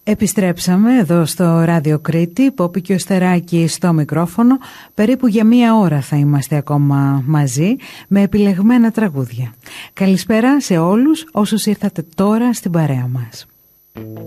Επιστρέψαμε εδώ στο Ράδιο Κρήτη, Πόπη και ο Στεράκης στο μικρόφωνο. Περίπου για 1 ώρα θα είμαστε ακόμα μαζί με επιλεγμένα τραγούδια. Καλησπέρα σε όλους όσους ήρθατε τώρα στην παρέα μας.